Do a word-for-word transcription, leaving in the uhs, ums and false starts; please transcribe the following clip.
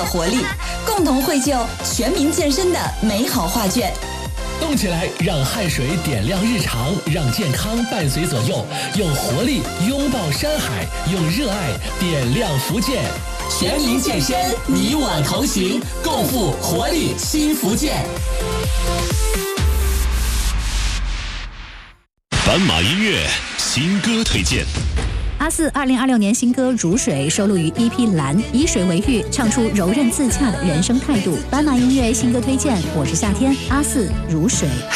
活力，共同绘就全民健身的美好画卷。 动起来，让汗水点亮日常，让健康伴随左右，用活力拥抱山海，用热爱点亮福建。全民健身，你我同行，共赴活力新福建。 斑马音乐新歌推荐。 阿四二零二六年新歌《如水》收录于 E P 蓝，以水为喻，唱出柔韧自洽的人生态度。斑马音乐新歌推荐，我是夏天，阿四《如水》。